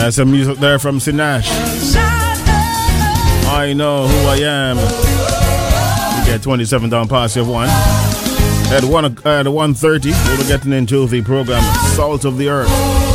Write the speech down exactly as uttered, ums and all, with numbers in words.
That's some music there from Sinash. I know who I am. We get twenty-seven down past your one. At one at one thirty, we'll be getting into the program Salt of the Earth.